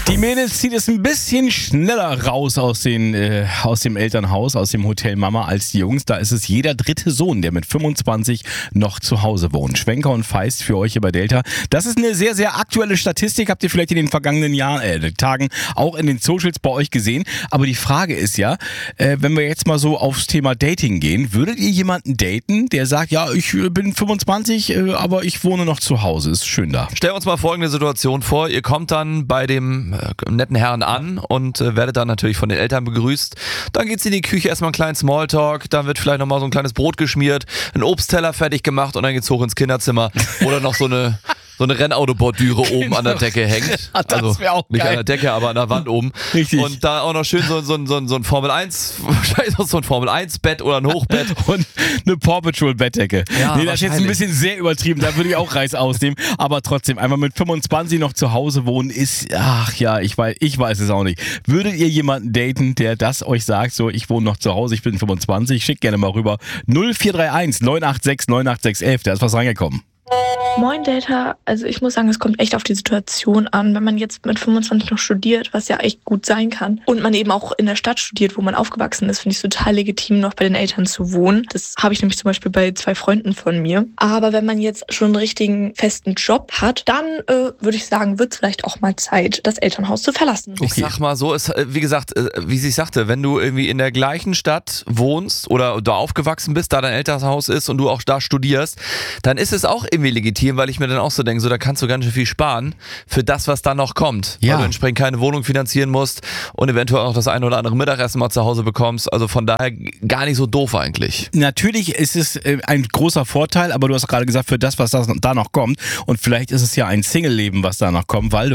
Die Mädels zieht es ein bisschen schneller raus aus dem Elternhaus, aus dem Hotel Mama als die Jungs. Da ist es jeder dritte Sohn, der mit 25 noch zu Hause wohnt. Schwenker und Feist für euch hier bei Delta. Das ist eine sehr, sehr aktuelle Statistik. Habt ihr vielleicht in den vergangenen Tagen auch in den Socials bei euch gesehen. Aber die Frage ist ja, wenn wir jetzt mal so aufs Thema Dating gehen, würdet ihr jemanden daten, der sagt, ja, ich bin 25, aber ich wohne noch zu Hause. Ist schön da. Stellen wir uns mal folgende Situation vor. Ihr kommt dann bei dem netten Herrn an und werdet dann natürlich von den Eltern begrüßt. Dann geht's in die Küche, erstmal einen kleinen Smalltalk, dann wird vielleicht nochmal so ein kleines Brot geschmiert, ein Obstteller fertig gemacht und dann geht's hoch ins Kinderzimmer, wo dann noch so eine Rennautobordüre oben an der Decke hängt. Das wäre auch nicht geil. an der Decke, aber an der Wand oben. Richtig. Und da auch noch schön so ein Formel 1, wahrscheinlich noch so ein Formel 1 Bett oder ein Hochbett. Und eine Paw Patrol Bettdecke. Ja, nee, das ist jetzt ein bisschen sehr übertrieben, da würde ich auch Reis ausnehmen. Aber trotzdem, einfach mit 25 noch zu Hause wohnen ist, ach ja, ich weiß es auch nicht. Würdet ihr jemanden daten, der das euch sagt, so, ich wohne noch zu Hause, ich bin 25, schickt gerne mal rüber. 0431 986 98611, da ist was reingekommen. Moin Delta, also ich muss sagen, es kommt echt auf die Situation an. Wenn man jetzt mit 25 noch studiert, was ja echt gut sein kann, und man eben auch in der Stadt studiert, wo man aufgewachsen ist, finde ich es total legitim, noch bei den Eltern zu wohnen. Das habe ich nämlich zum Beispiel bei 2 Freunden von mir. Aber wenn man jetzt schon einen richtigen festen Job hat, dann würde ich sagen, wird es vielleicht auch mal Zeit, das Elternhaus zu verlassen. Ich sag mal so, wie gesagt, wie sie sagte, wenn du irgendwie in der gleichen Stadt wohnst oder da aufgewachsen bist, da dein Elternhaus ist und du auch da studierst, dann ist es auch irgendwie legitim, weil ich mir dann auch so denke, so da kannst du ganz schön viel sparen für das, was dann noch kommt. Ja. Weil du entsprechend keine Wohnung finanzieren musst und eventuell auch das eine oder andere Mittagessen mal zu Hause bekommst. Also von daher gar nicht so doof eigentlich. Natürlich ist es ein großer Vorteil, aber du hast gerade gesagt, für das, was da noch kommt. Und vielleicht ist es ja ein Single-Leben, was da noch kommt, weil du